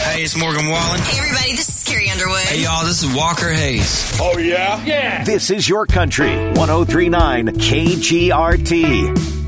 Hey, it's Morgan Wallen. Hey, everybody, this is Carrie Underwood. Hey, y'all, this is Walker Hayes. Oh, yeah? Yeah. This is your country, 103.9 KGRT.